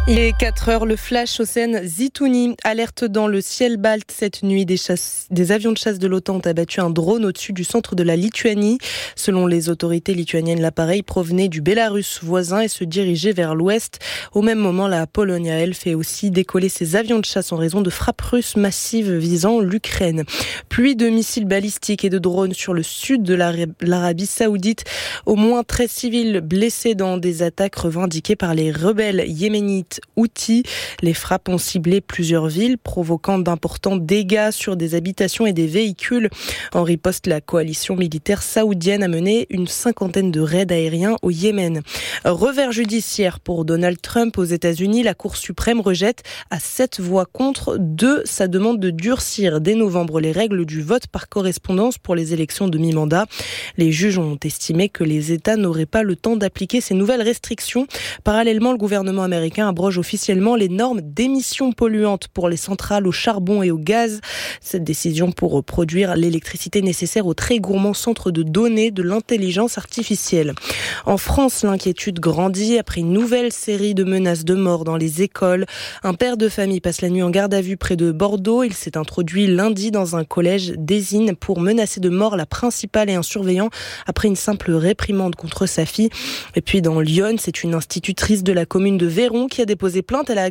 Il est 4h, le flash Océane Zitouni. Alerte dans le ciel balte cette nuit. Des avions de chasse de l'OTAN ont abattu un drone au-dessus du centre de la Lituanie. Selon les autorités lituaniennes, l'appareil provenait du Bélarus voisin et se dirigeait vers l'ouest. Au même moment, la Pologne, elle, fait aussi décoller ses avions de chasse en raison de frappes russes massives visant l'Ukraine. Pluie de missiles balistiques et de drones sur le sud de l'Arabie Saoudite. Au moins 13 civils blessés dans des attaques revendiquées par les rebelles yéménites Houthis. Les frappes ont ciblé plusieurs villes, provoquant d'importants dégâts sur des habitations et des véhicules. En riposte, la coalition militaire saoudienne a mené une 50aine de raids aériens au Yémen. Revers judiciaire pour Donald Trump aux États-Unis. La Cour suprême rejette à 7 voix contre 2 sa demande de durcir dès novembre les règles du vote par correspondance pour les élections de mi-mandat. Les juges ont estimé que les États n'auraient pas le temps d'appliquer ces nouvelles restrictions. Parallèlement, le gouvernement américain abroge officiellement les normes d'émissions polluantes pour les centrales au charbon et au gaz. Cette décision pour produire l'électricité nécessaire au très gourmand centre de données de l'intelligence artificielle. En France, l'inquiétude grandit après une nouvelle série de menaces de mort dans les écoles. Un père de famille passe la nuit en garde à vue près de Bordeaux. Il s'est introduit lundi dans un collège d'Ésine pour menacer de mort la principale et un surveillant après une simple réprimande contre sa fille. Et puis dans Lyon, c'est une institutrice de la commune de Véron qui a déposé plainte. Elle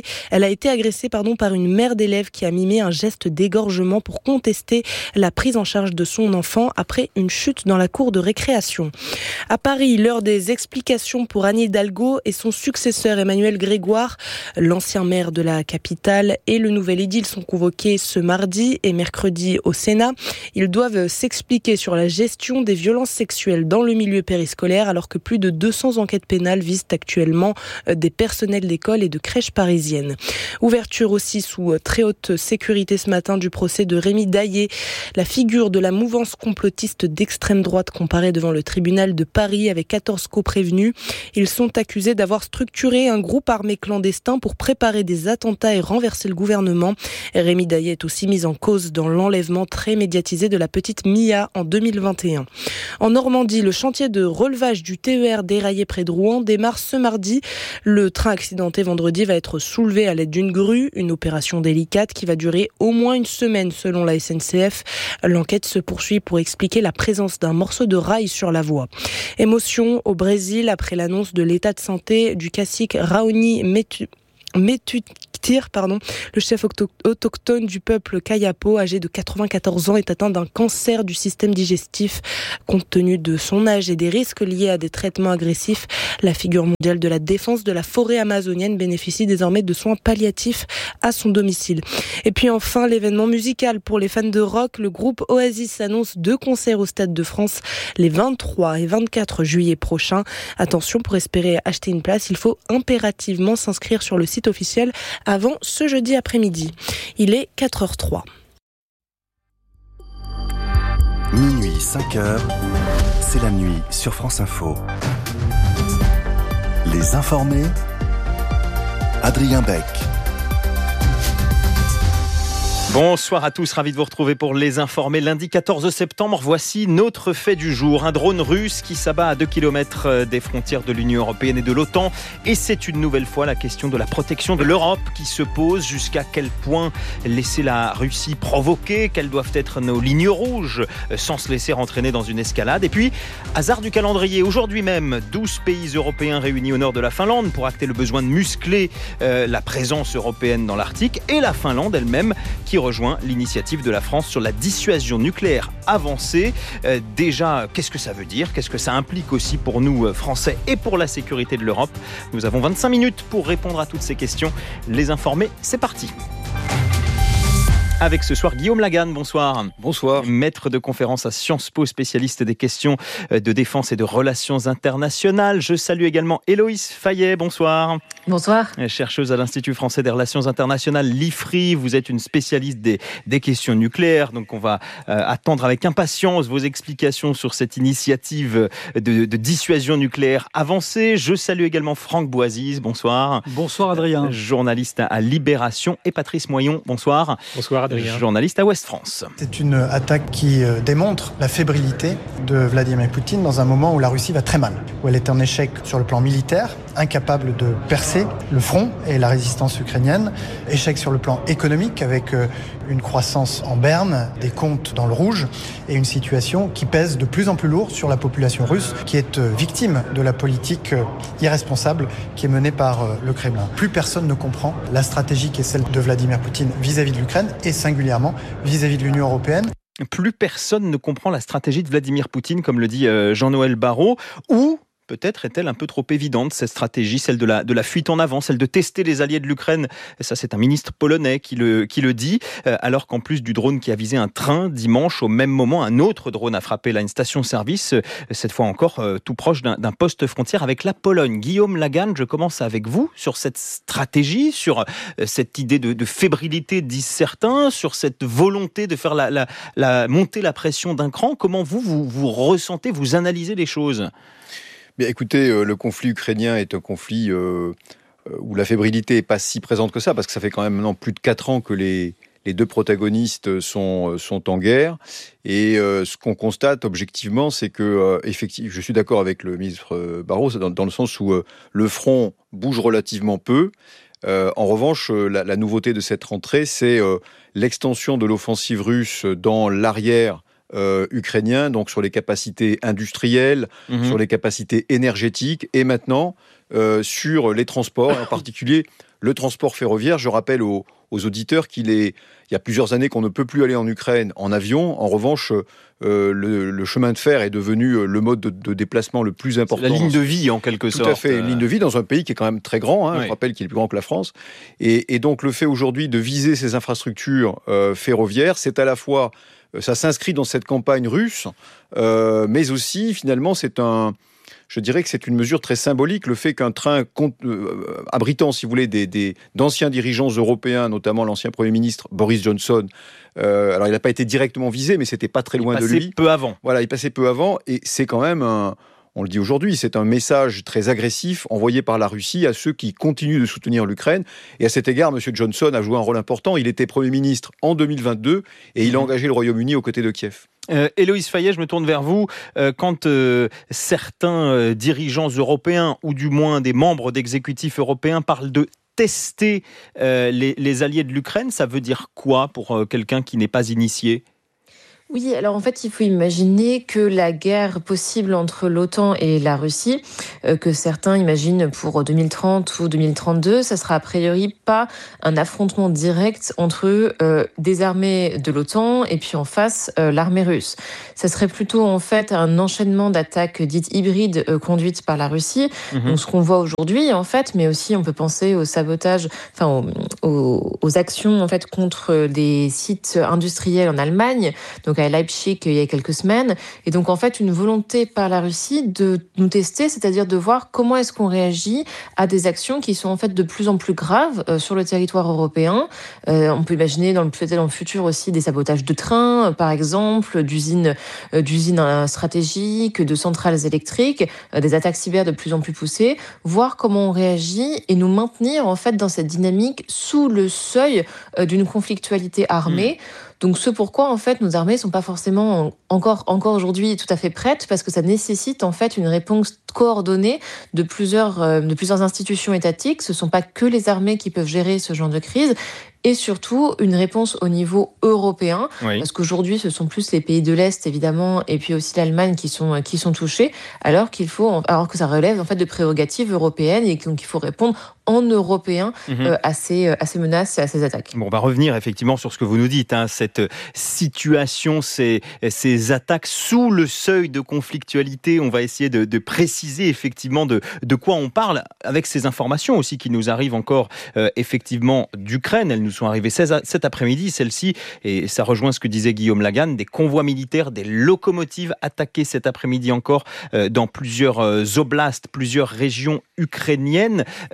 a été agressée par une mère d'élève qui a mimé un geste d'égorgement pour contester la prise en charge de son enfant après une chute dans la cour de récréation. À Paris, l'heure des explications pour Anne Hidalgo et son successeur Emmanuel Grégoire. L'ancien maire de la capitale et le nouvel édile sont convoqués ce mardi et mercredi au Sénat. Ils doivent s'expliquer sur la gestion des violences sexuelles dans le milieu périscolaire alors que plus de 200 enquêtes pénales visent actuellement des personnels d'école et de crèches parisiennes. Ouverture aussi sous très haute sécurité ce matin du procès de Rémi Daillé. La figure de la mouvance complotiste d'extrême droite comparaît devant le tribunal de Paris avec 14 co-prévenus. Ils sont accusés d'avoir structuré un groupe armé clandestin pour préparer des attentats et renverser le gouvernement. Rémi Daillé est aussi mis en cause dans l'enlèvement très médiatisé de la petite Mia en 2021. En Normandie, le chantier de relevage du TER déraillé près de Rouen démarre ce mardi. Le train accidenté vendredi va être soulevé à l'aide d'une grue, une opération délicate qui va durer au moins une semaine selon la SNCF. L'enquête se poursuit pour expliquer la présence d'un morceau de rail sur la voie. Émotion au Brésil après l'annonce de l'état de santé du cacique Raoni Metutir, le chef autochtone du peuple Kayapo, âgé de 94 ans, est atteint d'un cancer du système digestif. Compte tenu de son âge et des risques liés à des traitements agressifs, la figure mondiale de la défense de la forêt amazonienne bénéficie désormais de soins palliatifs à son domicile. Et puis enfin, l'événement musical pour les fans de rock. Le groupe Oasis annonce 2 concerts au Stade de France les 23 et 24 juillet prochains. Attention, pour espérer acheter une place, il faut impérativement s'inscrire sur le site officiel avant ce jeudi après-midi. Il est 4h03. Minuit 5h, c'est la nuit sur France Info. Les informés, Adrien Beck. Bonsoir à tous, ravi de vous retrouver pour les informés. Lundi 14 septembre, voici notre fait du jour. Un drone russe qui s'abat à 2 km des frontières de l'Union européenne et de l'OTAN. Et c'est une nouvelle fois la question de la protection de l'Europe qui se pose. Jusqu'à quel point laisser la Russie provoquer? Quelles doivent être nos lignes rouges sans se laisser entraîner dans une escalade? Et puis, hasard du calendrier, aujourd'hui même, 12 pays européens réunis au nord de la Finlande pour acter le besoin de muscler la présence européenne dans l'Arctique. Et la Finlande elle-même qui rejoint l'initiative de la France sur la dissuasion nucléaire avancée. Déjà, qu'est-ce que ça veut dire? Qu'est-ce que ça implique aussi pour nous, Français, et pour la sécurité de l'Europe? Nous avons 25 minutes pour répondre à toutes ces questions. Les informés, c'est parti. Avec ce soir Guillaume Laganne, bonsoir. Bonsoir. Maître de conférence à Sciences Po, spécialiste des questions de défense et de relations internationales. Je salue également Héloïse Fayet, bonsoir. Bonsoir. Chercheuse à l'Institut français des relations internationales, l'IFRI. Vous êtes une spécialiste des questions nucléaires, donc on va attendre avec impatience vos explications sur cette initiative de dissuasion nucléaire avancée. Je salue également Franck Boisise, bonsoir. Bonsoir Adrien. Journaliste à Libération, et Patrice Moyon, bonsoir. Bonsoir Adrien. Journaliste à Ouest France. C'est une attaque qui démontre la fébrilité de Vladimir Poutine dans un moment où la Russie va très mal, où elle est en échec sur le plan militaire incapable de percer le front et la résistance ukrainienne. Échec sur le plan économique avec une croissance en berne, des comptes dans le rouge et une situation qui pèse de plus en plus lourd sur la population russe qui est victime de la politique irresponsable qui est menée par le Kremlin. Plus personne ne comprend la stratégie qui est celle de Vladimir Poutine vis-à-vis de l'Ukraine et singulièrement vis-à-vis de l'Union européenne. Plus personne ne comprend la stratégie de Vladimir Poutine, comme le dit Jean-Noël Barrot, ou peut-être est-elle un peu trop évidente, cette stratégie, celle de la fuite en avant, celle de tester les alliés de l'Ukraine. Et ça, c'est un ministre polonais qui le dit, alors qu'en plus du drone qui a visé un train, dimanche, au même moment, un autre drone a frappé là une station-service, cette fois encore tout proche d'un poste frontière avec la Pologne. Guillaume Lagarde, je commence avec vous sur cette stratégie, sur cette idée de fébrilité, disent certains, sur cette volonté de faire monter la pression d'un cran. Comment vous ressentez, vous analysez les choses ? Bien, écoutez, le conflit ukrainien est un conflit où la fébrilité n'est pas si présente que ça, parce que ça fait quand même maintenant plus de 4 ans que les deux protagonistes sont en guerre. Et ce qu'on constate objectivement, c'est que, effectivement, je suis d'accord avec le ministre Barrot, dans le sens où le front bouge relativement peu. En revanche, la nouveauté de cette rentrée, c'est l'extension de l'offensive russe dans l'arrière ukrainien, donc sur les capacités industrielles, sur les capacités énergétiques, et maintenant sur les transports, en particulier le transport ferroviaire. Je rappelle aux auditeurs il y a plusieurs années qu'on ne peut plus aller en Ukraine en avion. En revanche, le chemin de fer est devenu le mode de déplacement le plus important. La ligne de vie, en quelque sorte. Tout à fait, une ligne de vie dans un pays qui est quand même très grand. Oui. Je rappelle qu'il est plus grand que la France. Et donc, le fait aujourd'hui de viser ces infrastructures ferroviaires, c'est à la fois... Ça s'inscrit dans cette campagne russe, mais aussi, finalement, je dirais que c'est une mesure très symbolique, le fait qu'un train abritant, si vous voulez, d'anciens dirigeants européens, notamment l'ancien Premier ministre Boris Johnson, alors il n'a pas été directement visé, mais c'était pas très loin de lui. Il passait peu avant. Voilà, il passait peu avant, et c'est quand même on le dit aujourd'hui, c'est un message très agressif envoyé par la Russie à ceux qui continuent de soutenir l'Ukraine. Et à cet égard, M. Johnson a joué un rôle important. Il était Premier ministre en 2022 et il a engagé le Royaume-Uni aux côtés de Kiev. Héloïse Fayet, je me tourne vers vous. Quand certains dirigeants européens, ou du moins des membres d'exécutifs européens, parlent de tester les alliés de l'Ukraine, ça veut dire quoi pour quelqu'un qui n'est pas initié ? Oui, alors en fait, il faut imaginer que la guerre possible entre l'OTAN et la Russie, que certains imaginent pour 2030 ou 2032, ça sera a priori pas un affrontement direct entre des armées de l'OTAN et puis en face l'armée russe. Ça serait plutôt en fait un enchaînement d'attaques dites hybrides conduites par la Russie. Donc ce qu'on voit aujourd'hui en fait, mais aussi on peut penser au sabotage, enfin aux actions en fait contre des sites industriels en Allemagne. Donc à Leipzig il y a quelques semaines. Et donc, en fait, une volonté par la Russie de nous tester, c'est-à-dire de voir comment est-ce qu'on réagit à des actions qui sont en fait de plus en plus graves sur le territoire européen. On peut imaginer peut-être dans le futur aussi des sabotages de trains, par exemple, d'usines stratégiques, de centrales électriques, des attaques cyber de plus en plus poussées, voir comment on réagit et nous maintenir en fait dans cette dynamique sous le seuil d'une conflictualité armée. Donc, ce pourquoi, en fait, nos armées ne sont pas forcément encore aujourd'hui tout à fait prêtes, parce que ça nécessite, en fait, une réponse coordonnée de plusieurs institutions étatiques. Ce ne sont pas que les armées qui peuvent gérer ce genre de crise. Et surtout, une réponse au niveau européen. Oui. Parce qu'aujourd'hui, ce sont plus les pays de l'Est, évidemment, et puis aussi l'Allemagne qui sont touchés, alors que ça relève, en fait, de prérogatives européennes, et donc il faut répondre en européen à ces menaces et à ces attaques. Bon, on va revenir effectivement sur ce que vous nous dites, cette situation, ces attaques sous le seuil de conflictualité. On va essayer de préciser effectivement de quoi on parle, avec ces informations aussi qui nous arrivent encore effectivement d'Ukraine. Elles nous sont arrivées cet après-midi, celle-ci, et ça rejoint ce que disait Guillaume Lagarde, des convois militaires, des locomotives attaquées cet après-midi encore dans plusieurs oblasts, plusieurs régions ukrainiennes. Je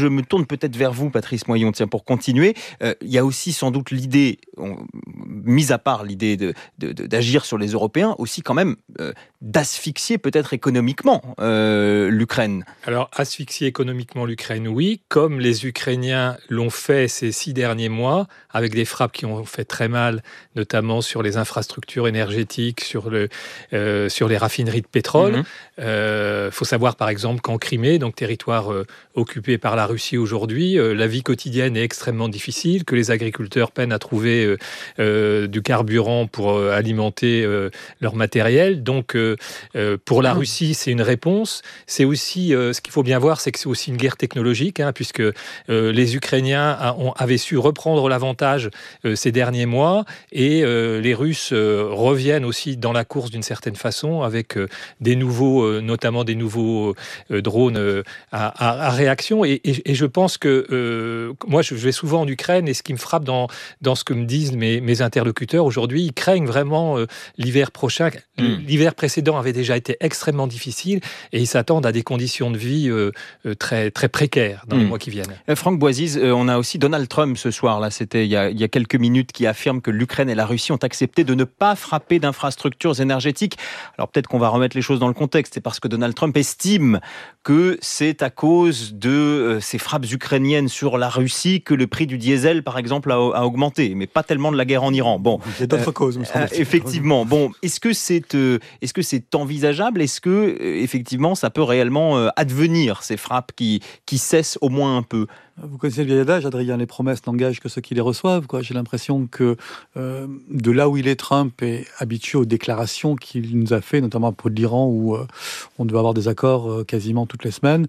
je me tourne peut-être vers vous, Patrice Moyon, pour continuer. Il y a aussi sans doute l'idée, mis à part l'idée d'agir sur les Européens, aussi quand même d'asphyxier peut-être économiquement l'Ukraine. Alors, asphyxier économiquement l'Ukraine, oui, comme les Ukrainiens l'ont fait ces 6 derniers mois, avec des frappes qui ont fait très mal, notamment sur les infrastructures énergétiques, sur les raffineries de pétrole. Faut savoir, par exemple, qu'en Crimée, donc territoire occupé par la Russie aujourd'hui, la vie quotidienne est extrêmement difficile, que les agriculteurs peinent à trouver du carburant pour alimenter leur matériel. Donc, pour la Russie, c'est une réponse. C'est aussi, ce qu'il faut bien voir, c'est que c'est aussi une guerre technologique, puisque les Ukrainiens avaient su reprendre l'avantage ces derniers mois, et les Russes reviennent aussi dans la course d'une certaine façon, avec notamment des nouveaux drones à réaction. Et je pense que moi, je vais souvent en Ukraine, et ce qui me frappe dans ce que me disent mes interlocuteurs aujourd'hui, ils craignent vraiment l'hiver prochain. L'hiver précédent avait déjà été extrêmement difficile, et ils s'attendent à des conditions de vie très, très précaires dans les mois qui viennent. Franck Boisiz, on a aussi Donald Trump ce soir, là, c'était il y a quelques minutes, qui affirme que l'Ukraine et la Russie ont accepté de ne pas frapper d'infrastructures énergétiques. Alors peut-être qu'on va remettre les choses dans le contexte, c'est parce que Donald Trump estime que c'est à cause de ces frappes ukrainiennes sur la Russie que le prix du diesel, par exemple, a augmenté, mais pas tellement de la guerre en Iran. Bon, il y a d'autres causes, me semble-t-il. Effectivement. Bon, est-ce que c'est envisageable ? Est-ce que effectivement ça peut réellement advenir, ces frappes qui cessent au moins un peu ? Vous connaissez le vieil adage, Adrien, les promesses n'engagent que ceux qui les reçoivent, quoi. J'ai l'impression que de là où il est, Trump est habitué aux déclarations qu'il nous a fait, notamment à propos de l'Iran, où on doit avoir des accords quasiment toutes les semaines.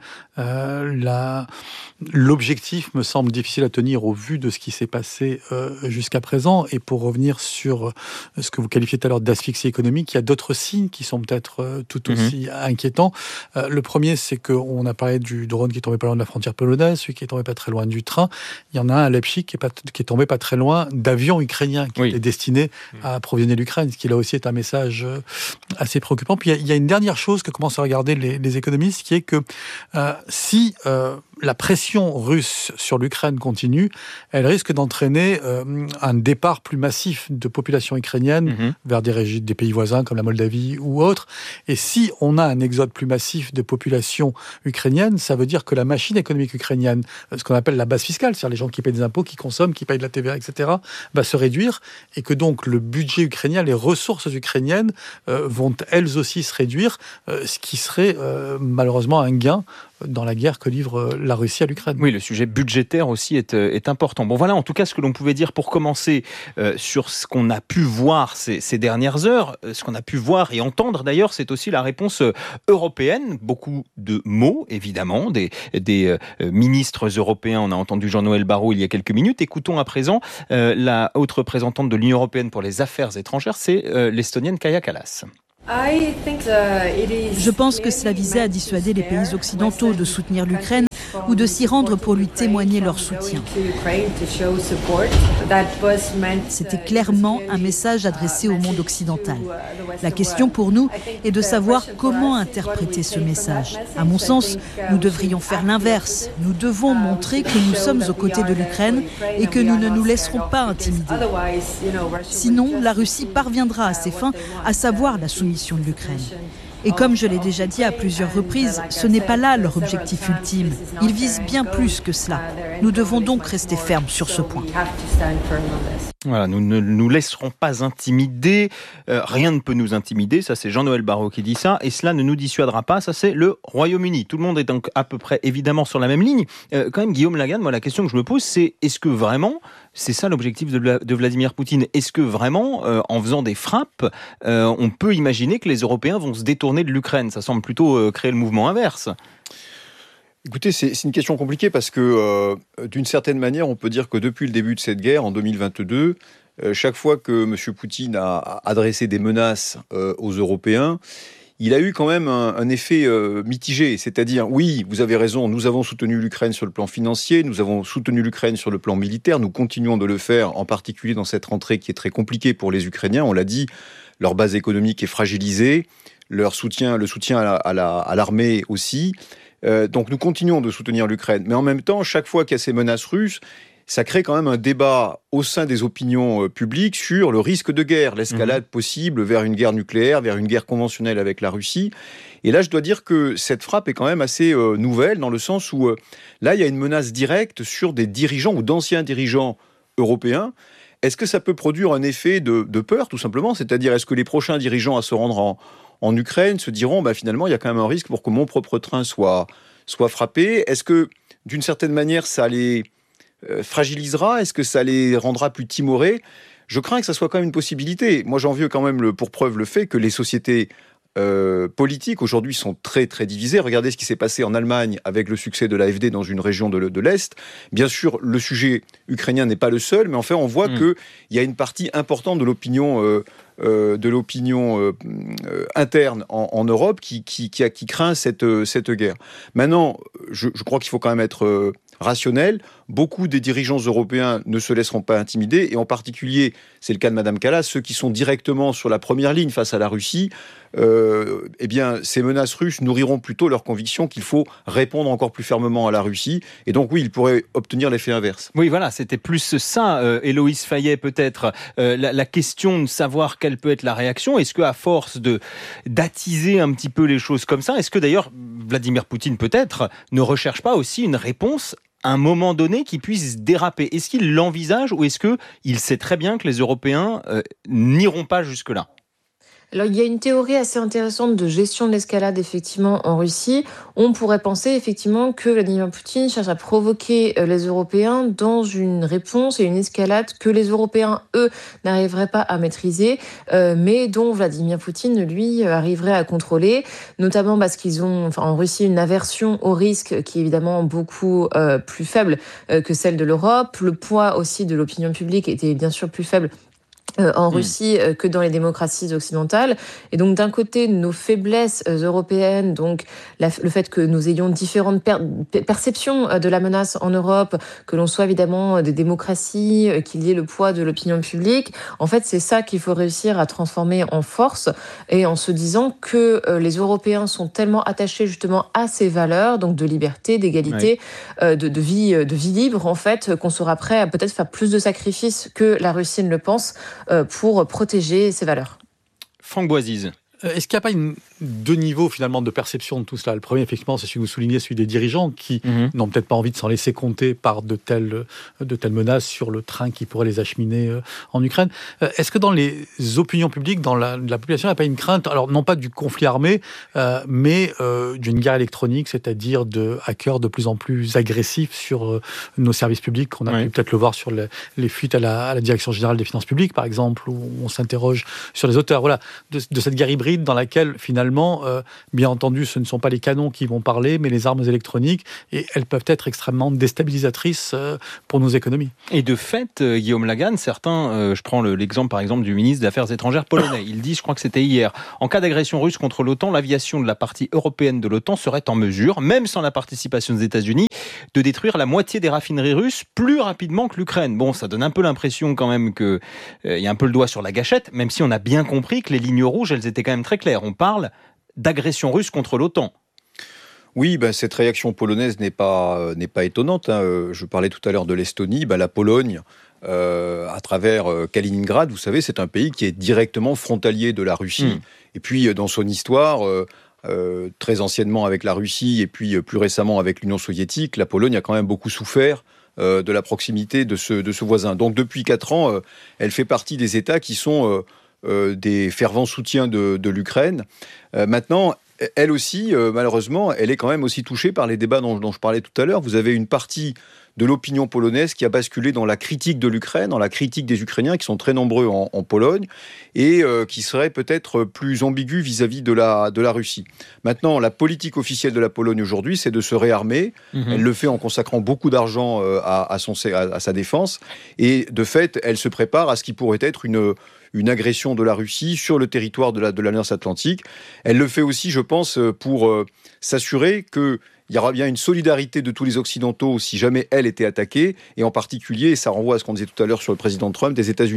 L'objectif me semble difficile à tenir au vu de ce qui s'est passé jusqu'à présent. Et pour revenir sur ce que vous qualifiez tout à l'heure d'asphyxie économique, il y a d'autres signes qui sont peut-être tout aussi inquiétants. Le premier, c'est qu'on a parlé du drone qui est tombé pas loin de la frontière polonaise, celui qui est tombé pas très loin du train. Il y en a un à Leipzig qui est tombé pas très loin d'avions ukrainiens qui étaient destinés à approvisionner l'Ukraine, ce qui là aussi est un message assez préoccupant. Puis il y a une dernière chose que commencent à regarder les économistes, qui est que si la pression russe sur l'Ukraine continue, elle risque d'entraîner un départ plus massif de population ukrainienne vers des pays voisins comme la Moldavie ou autres. Et si on a un exode plus massif de population ukrainienne, ça veut dire que la machine économique ukrainienne, ce qu'on appelle la base fiscale, c'est-à-dire les gens qui payent des impôts, qui consomment, qui payent de la TVA, etc., va se réduire, et que donc le budget ukrainien, les ressources ukrainiennes vont elles aussi se réduire, ce qui serait malheureusement un gain dans la guerre que livre la Russie à l'Ukraine. Oui, le sujet budgétaire aussi est important. Bon, voilà en tout cas ce que l'on pouvait dire pour commencer sur ce qu'on a pu voir ces dernières heures. Ce qu'on a pu voir et entendre d'ailleurs, c'est aussi la réponse européenne. Beaucoup de mots, évidemment, des ministres européens. On a entendu Jean-Noël Barrot il y a quelques minutes. Écoutons à présent la haute représentante de l'Union européenne pour les affaires étrangères, c'est l'Estonienne Kaja Kallas. Je pense que cela visait à dissuader les pays occidentaux de soutenir l'Ukraine ou de s'y rendre pour lui témoigner leur soutien. C'était clairement un message adressé au monde occidental. La question pour nous est de savoir comment interpréter ce message. À mon sens, nous devrions faire l'inverse. Nous devons montrer que nous sommes aux côtés de l'Ukraine et que nous ne nous laisserons pas intimider. Sinon, la Russie parviendra à ses fins, à savoir la soumission de l'Ukraine. Et comme je l'ai déjà dit à plusieurs reprises, ce n'est pas là leur objectif ultime. Ils visent bien plus que cela. Nous devons donc rester fermes sur ce point. Voilà, nous ne nous laisserons pas intimider. Rien ne peut nous intimider. Ça, c'est Jean-Noël Barrot qui dit ça. Et cela ne nous dissuadera pas. Ça, c'est le Royaume-Uni. Tout le monde est donc à peu près évidemment sur la même ligne. Quand même, Guillaume Lagarde, moi, la question que je me pose, c'est est-ce que vraiment, c'est ça l'objectif de Vladimir Poutine ? Est-ce que vraiment, en faisant des frappes, on peut imaginer que les Européens vont se détourner de l'Ukraine ? Ça semble plutôt créer le mouvement inverse. Écoutez, c'est une question compliquée parce que, d'une certaine manière, on peut dire que depuis le début de cette guerre, en 2022, chaque fois que M. Poutine a adressé des menaces aux Européens, il a eu quand même un effet mitigé. C'est-à-dire, oui, vous avez raison, nous avons soutenu l'Ukraine sur le plan financier, nous avons soutenu l'Ukraine sur le plan militaire, nous continuons de le faire, en particulier dans cette rentrée qui est très compliquée pour les Ukrainiens. On l'a dit, leur base économique est fragilisée, le soutien à l'armée aussi. Donc nous continuons de soutenir l'Ukraine. Mais en même temps, chaque fois qu'il y a ces menaces russes, ça crée quand même un débat au sein des opinions publiques sur le risque de guerre, l'escalade possible vers une guerre nucléaire, vers une guerre conventionnelle avec la Russie. Et là, je dois dire que cette frappe est quand même assez nouvelle, dans le sens où là, il y a une menace directe sur des dirigeants ou d'anciens dirigeants européens. Est-ce que ça peut produire un effet de peur, tout simplement ? C'est-à-dire, est-ce que les prochains dirigeants à se rendre en Ukraine se diront, finalement, il y a quand même un risque pour que mon propre train soit frappé ? Est-ce que, d'une certaine manière, ça les fragilisera ? Est-ce que ça les rendra plus timorés ? Je crains que ça soit quand même une possibilité. Moi, j'en veux quand même pour preuve le fait que les sociétés politiques aujourd'hui sont très très divisées. Regardez ce qui s'est passé en Allemagne avec le succès de l'AfD dans une région de l'Est. Bien sûr, le sujet ukrainien n'est pas le seul, mais enfin, on voit qu'il y a une partie importante de l'opinion interne en Europe qui craint cette guerre. Maintenant, je crois qu'il faut quand même être rationnel. Beaucoup des dirigeants européens ne se laisseront pas intimider, et en particulier, c'est le cas de Madame Kallas, ceux qui sont directement sur la première ligne face à la Russie, ces menaces russes nourriront plutôt leur conviction qu'il faut répondre encore plus fermement à la Russie. Et donc oui, ils pourraient obtenir l'effet inverse. Oui, voilà, c'était plus ça, Héloïse Fayet, peut-être. La question de savoir quelle peut être la réaction, est-ce qu'à force d'attiser un petit peu les choses comme ça, est-ce que d'ailleurs Vladimir Poutine, peut-être, ne recherche pas aussi une réponse à un moment donné qui puisse déraper ? Est-ce qu'il l'envisage, ou est-ce qu'il sait très bien que les Européens n'iront pas jusque-là ? Alors, il y a une théorie assez intéressante de gestion de l'escalade, effectivement, en Russie. On pourrait penser, effectivement, que Vladimir Poutine cherche à provoquer les Européens dans une réponse et une escalade que les Européens, eux, n'arriveraient pas à maîtriser, mais dont Vladimir Poutine, lui, arriverait à contrôler, notamment parce qu'ils ont, en Russie, une aversion au risque qui est évidemment beaucoup plus faible que celle de l'Europe. Le poids aussi de l'opinion publique était bien sûr plus faible en Russie que dans les démocraties occidentales. Et donc, d'un côté, nos faiblesses européennes, donc le fait que nous ayons différentes perceptions de la menace en Europe, que l'on soit évidemment des démocraties, qu'il y ait le poids de l'opinion publique, en fait, c'est ça qu'il faut réussir à transformer en force, et en se disant que les Européens sont tellement attachés justement à ces valeurs, donc de liberté, d'égalité, de vie libre, en fait, qu'on sera prêt à peut-être faire plus de sacrifices que la Russie ne le pense, pour protéger ces valeurs. Franck Boisise. Est-ce qu'il n'y a pas deux niveaux finalement de perception de tout cela ? Le premier, effectivement, c'est celui que vous soulignez, celui des dirigeants qui n'ont peut-être pas envie de s'en laisser compter par de telles menaces sur le train qui pourrait les acheminer en Ukraine. Est-ce que dans les opinions publiques, dans la population, il n'y a pas une crainte, alors non pas du conflit armé, mais d'une guerre électronique, c'est-à-dire de hackers de plus en plus agressifs sur nos services publics? On a pu peut-être le voir sur les fuites à la Direction générale des finances publiques, par exemple, où on s'interroge sur les auteurs. Voilà, de cette guerre hybride dans laquelle, finalement, bien entendu, ce ne sont pas les canons qui vont parler, mais les armes électroniques, et elles peuvent être extrêmement déstabilisatrices pour nos économies. Et de fait, Guillaume Lagarde, certains, je prends l'exemple par exemple du ministre des Affaires étrangères polonais, il dit, je crois que c'était hier, en cas d'agression russe contre l'OTAN, l'aviation de la partie européenne de l'OTAN serait en mesure, même sans la participation des États-Unis, de détruire la moitié des raffineries russes plus rapidement que l'Ukraine. Bon, ça donne un peu l'impression quand même qu'il y a un peu le doigt sur la gâchette, même si on a bien compris que les lignes rouges, elles étaient quand même très claires. On parle d'agression russe contre l'OTAN. Oui, cette réaction polonaise n'est pas étonnante. Je parlais tout à l'heure de l'Estonie, la Pologne, à travers Kaliningrad, vous savez, c'est un pays qui est directement frontalier de la Russie. Et puis, dans son histoire, très anciennement avec la Russie et puis plus récemment avec l'Union soviétique, la Pologne a quand même beaucoup souffert de la proximité de ce voisin. Donc, depuis 4 ans, elle fait partie des États qui sont des fervents soutiens de l'Ukraine. Maintenant, elle aussi, malheureusement, elle est quand même aussi touchée par les débats dont je parlais tout à l'heure. Vous avez une partie de l'opinion polonaise qui a basculé dans la critique de l'Ukraine, dans la critique des Ukrainiens, qui sont très nombreux en Pologne, et qui seraient peut-être plus ambigus vis-à-vis de la Russie. Maintenant, la politique officielle de la Pologne aujourd'hui, c'est de se réarmer. Elle le fait en consacrant beaucoup d'argent à sa défense, et de fait, elle se prépare à ce qui pourrait être une agression de la Russie sur le territoire de l'Alliance Atlantique. Elle le fait aussi, je pense, pour s'assurer qu'il y aura bien une solidarité de tous les Occidentaux si jamais elle était attaquée, et en particulier, ça renvoie à ce qu'on disait tout à l'heure sur le président Trump, des États-Unis.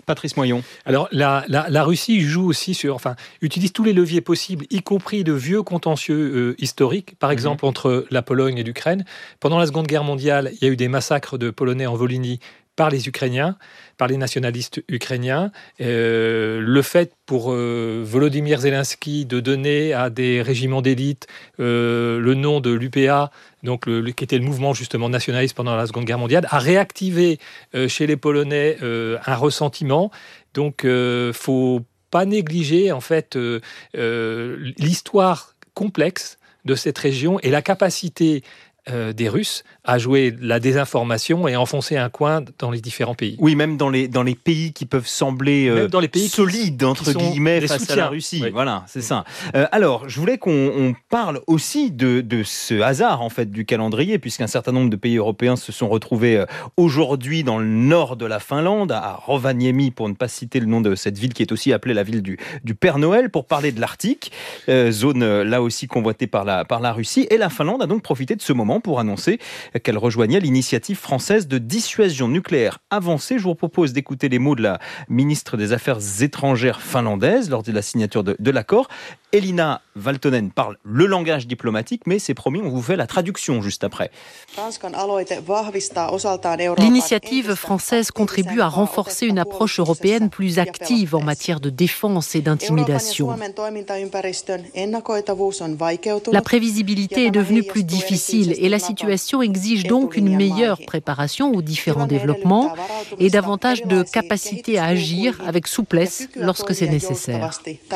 Patrice Moyon. Alors la Russie joue aussi utilise tous les leviers possibles, y compris de vieux contentieux historiques, par exemple entre la Pologne et l'Ukraine. Pendant la Seconde Guerre mondiale, il y a eu des massacres de Polonais en Volhynie par les Ukrainiens, par les nationalistes ukrainiens. Le fait pour Volodymyr Zelensky de donner à des régiments d'élite le nom de l'UPA, donc qui était le mouvement justement nationaliste pendant la Seconde Guerre mondiale, a réactivé chez les Polonais un ressentiment. Donc, faut pas négliger en fait l'histoire complexe de cette région et la capacité des Russes à jouer la désinformation et à enfoncer un coin dans les différents pays. Oui, même dans les pays qui peuvent sembler solides, entre guillemets, face à la Russie. Oui. Voilà, c'est ça. Alors, je voulais qu'on parle aussi de ce hasard, en fait, du calendrier, puisqu'un certain nombre de pays européens se sont retrouvés aujourd'hui dans le nord de la Finlande, à Rovaniemi, pour ne pas citer le nom de cette ville qui est aussi appelée la ville du Père Noël, pour parler de l'Arctique, zone là aussi convoitée par la Russie. Et la Finlande a donc profité de ce moment pour annoncer qu'elle rejoignait l'initiative française de dissuasion nucléaire avancée. Je vous propose d'écouter les mots de la ministre des Affaires étrangères finlandaise lors de la signature de l'accord. Elina Valtonen parle le langage diplomatique, mais c'est promis, on vous fait la traduction juste après. L'initiative française contribue à renforcer une approche européenne plus active en matière de défense et d'intimidation. La prévisibilité est devenue plus difficile et la situation exige donc une meilleure préparation aux différents développements et davantage de capacité à agir avec souplesse lorsque c'est nécessaire.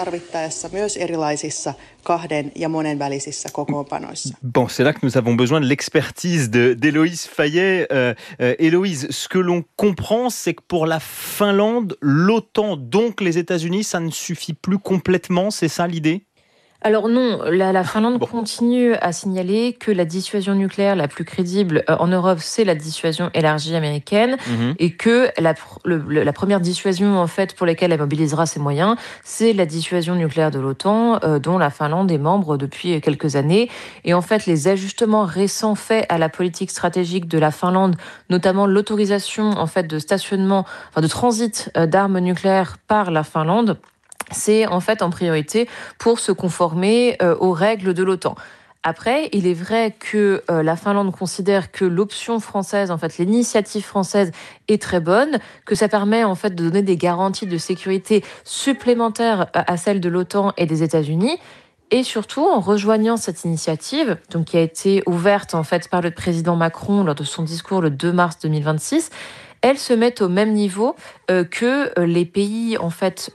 Bon, c'est là que nous avons besoin de l'expertise d'Héloïse Fayet. Héloïse, ce que l'on comprend, c'est que pour la Finlande, l'OTAN, donc les États-Unis, ça ne suffit plus complètement, c'est ça l'idée ? Alors non, la Finlande continue à signaler que la dissuasion nucléaire la plus crédible en Europe, c'est la dissuasion élargie américaine, et que la première dissuasion en fait pour laquelle elle mobilisera ses moyens, c'est la dissuasion nucléaire de l'OTAN, dont la Finlande est membre depuis quelques années. Et en fait, les ajustements récents faits à la politique stratégique de la Finlande, notamment l'autorisation en fait de stationnement, de transit d'armes nucléaires par la Finlande, c'est en fait en priorité pour se conformer aux règles de l'OTAN. Après, il est vrai que la Finlande considère que l'option française, en fait, l'initiative française est très bonne, que ça permet en fait de donner des garanties de sécurité supplémentaires à celles de l'OTAN et des États-Unis. Et surtout, en rejoignant cette initiative, donc qui a été ouverte en fait par le président Macron lors de son discours le 2 mars 2026, elles se mettent au même niveau que les pays en fait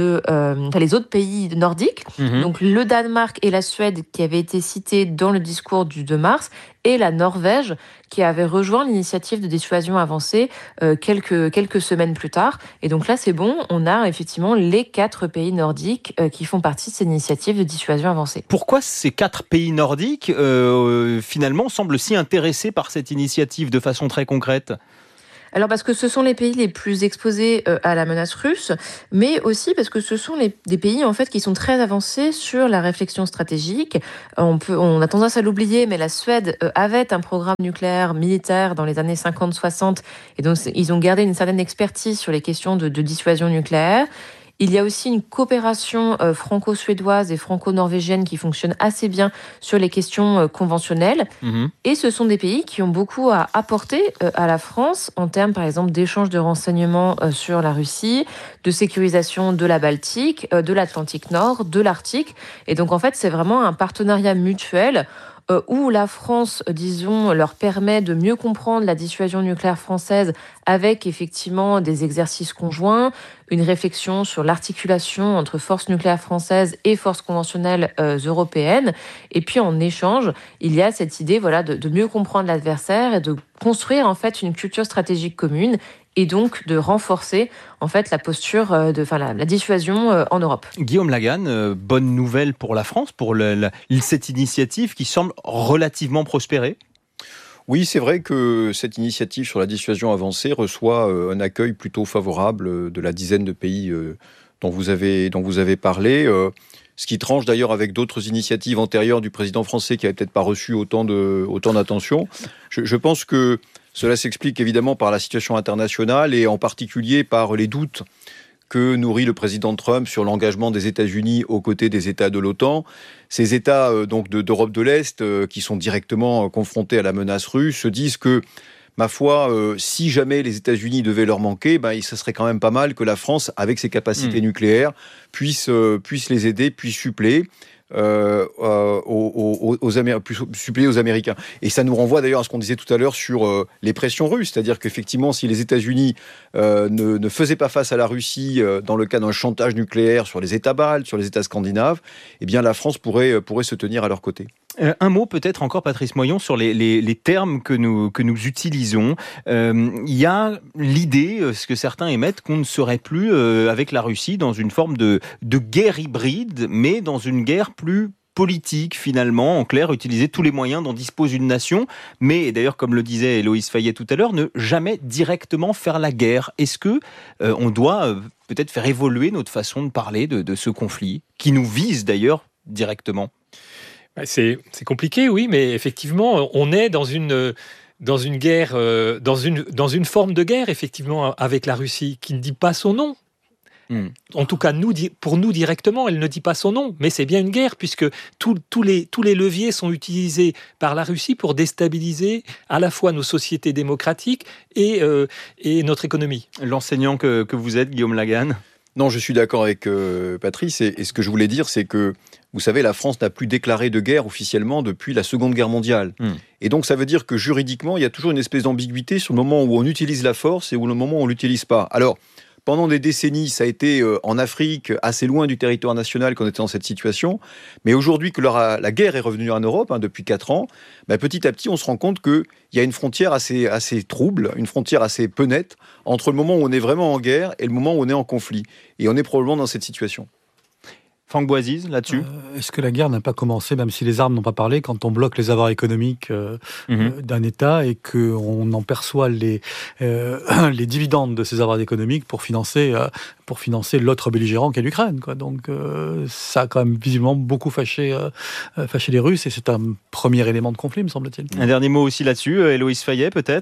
les autres pays nordiques, donc le Danemark et la Suède qui avaient été cités dans le discours du 2 mars, et la Norvège qui avait rejoint l'initiative de dissuasion avancée quelques semaines plus tard. Et donc là, c'est bon, on a effectivement les 4 pays nordiques qui font partie de cette initiative de dissuasion avancée. Pourquoi ces 4 pays nordiques finalement semblent si intéressés par cette initiative de façon très concrète ? Alors parce que ce sont les pays les plus exposés à la menace russe, mais aussi parce que ce sont des pays en fait qui sont très avancés sur la réflexion stratégique. On a tendance à l'oublier, mais la Suède avait un programme nucléaire militaire dans les années 50-60, et donc ils ont gardé une certaine expertise sur les questions de dissuasion nucléaire. Il y a aussi une coopération franco-suédoise et franco-norvégienne qui fonctionne assez bien sur les questions conventionnelles. Et ce sont des pays qui ont beaucoup à apporter à la France en termes, par exemple, d'échange de renseignements sur la Russie, de sécurisation de la Baltique, de l'Atlantique Nord, de l'Arctique. Et donc, en fait, c'est vraiment un partenariat mutuel où la France, disons, leur permet de mieux comprendre la dissuasion nucléaire française avec effectivement des exercices conjoints, une réflexion sur l'articulation entre forces nucléaires françaises et forces conventionnelles européennes. Et puis en échange, il y a cette idée de mieux comprendre l'adversaire et de construire en fait une culture stratégique commune, et donc de renforcer en fait la posture la dissuasion en Europe. Guillaume Laganne, bonne nouvelle pour la France, pour cette initiative qui semble relativement prospérer. Oui, c'est vrai que cette initiative sur la dissuasion avancée reçoit un accueil plutôt favorable de la dizaine de pays dont vous avez parlé. Ce qui tranche d'ailleurs avec d'autres initiatives antérieures du président français qui n'avaient peut-être pas reçu autant d'attention. Je pense que Cela s'explique évidemment par la situation internationale et en particulier par les doutes que nourrit le président Trump sur l'engagement des États-Unis aux côtés des États de l'OTAN. Ces États donc d'Europe de l'Est qui sont directement confrontés à la menace russe se disent que, ma foi, si jamais les États-Unis devaient leur manquer, ce serait quand même pas mal que la France, avec ses capacités nucléaires, puisse les aider, puisse suppléer. Suppléer aux Américains. Et ça nous renvoie d'ailleurs à ce qu'on disait tout à l'heure sur les pressions russes, c'est-à-dire qu'effectivement, si les États-Unis ne faisaient pas face à la Russie dans le cas d'un chantage nucléaire sur les États baltes, sur les États scandinaves, eh bien la France pourrait se tenir à leur côté. Un mot peut-être encore, Patrice Moyon, sur les termes que nous utilisons. Il y a l'idée, ce que certains émettent, qu'on ne serait plus avec la Russie dans une forme de guerre hybride, mais dans une guerre plus politique finalement, en clair, utiliser tous les moyens dont dispose une nation, mais et d'ailleurs comme le disait Héloïse Fayet tout à l'heure, ne jamais directement faire la guerre. Est-ce que on doit peut-être faire évoluer notre façon de parler de ce conflit, qui nous vise d'ailleurs directement ? C'est compliqué, oui, mais effectivement, on est dans une guerre, dans une forme de guerre, effectivement, avec la Russie, qui ne dit pas son nom. En tout cas, pour nous directement, elle ne dit pas son nom, mais c'est bien une guerre, puisque tous les leviers sont utilisés par la Russie pour déstabiliser à la fois nos sociétés démocratiques et notre économie. L'enseignant que vous êtes, Guillaume Laganne ? Non, je suis d'accord avec Patrice, et ce que je voulais dire, c'est que, vous savez, la France n'a plus déclaré de guerre officiellement depuis la Seconde Guerre mondiale. Et donc, ça veut dire que juridiquement, il y a toujours une espèce d'ambiguïté sur le moment où on utilise la force et le moment où on ne l'utilise pas. Alors, pendant des décennies, ça a été en Afrique, assez loin du territoire national, qu'on était dans cette situation. Mais aujourd'hui que la guerre est revenue en Europe, depuis 4 ans, petit à petit, on se rend compte qu'il y a une frontière assez trouble, une frontière assez peu nette, entre le moment où on est vraiment en guerre et le moment où on est en conflit. Et on est probablement dans cette situation. Franck Boisiz, là-dessus. Est-ce que la guerre n'a pas commencé, même si les armes n'ont pas parlé, quand on bloque les avoirs économiques d'un État et qu'on en perçoit les dividendes de ces avoirs économiques pour financer l'autre belligérant qu'est l'Ukraine, quoi. Donc ça a quand même visiblement beaucoup fâché les Russes, et c'est un premier élément de conflit, me semble-t-il. Un dernier mot aussi là-dessus, Héloïse Fayet, peut-être ?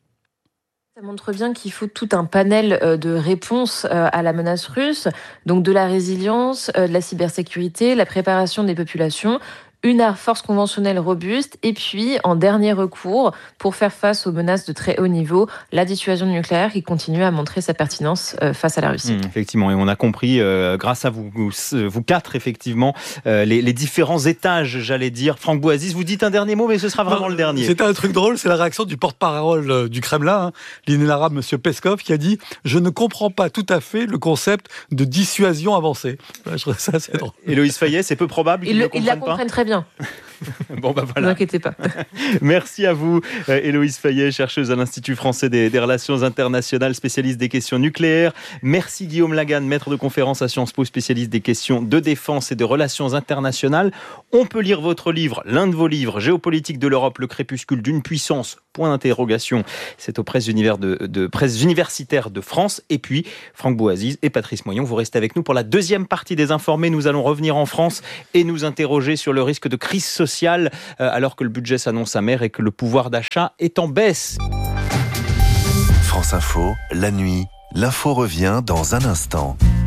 Ça montre bien qu'il faut tout un panel de réponses à la menace russe, donc de la résilience, de la cybersécurité, la préparation des populations, une force conventionnelle robuste, et puis, en dernier recours, pour faire face aux menaces de très haut niveau, la dissuasion nucléaire qui continue à montrer sa pertinence face à la Russie. Effectivement, et on a compris, grâce à vous quatre, effectivement, les différents étages, j'allais dire. Franck Boisiz, vous dites un dernier mot, mais ce sera vraiment le dernier. C'était un truc drôle, c'est la réaction du porte-parole du Kremlin, l'inénarrable M. Peskov, qui a dit « Je ne comprends pas tout à fait le concept de dissuasion avancée ». Je trouve ça assez drôle. Héloïse Fayet, c'est peu probable qu'ils ne comprennent pas. Ils la comprennent très bien. Bon, voilà. Ne vous inquiétez pas. Merci à vous, Héloïse Fayet, chercheuse à l'Institut français des relations internationales, spécialiste des questions nucléaires. Merci Guillaume Laganne, maître de conférence à Sciences Po, spécialiste des questions de défense et de relations internationales. On peut lire votre livre, l'un de vos livres, Géopolitique de l'Europe, le crépuscule d'une puissance, point d'interrogation. C'est aux presses universitaires de France. Et puis, Franck Boisiz et Patrice Moyon, vous restez avec nous pour la deuxième partie des Informés. Nous allons revenir en France et nous interroger sur le risque de crise sociale alors que le budget s'annonce amer et que le pouvoir d'achat est en baisse. France Info, la nuit, l'info revient dans un instant.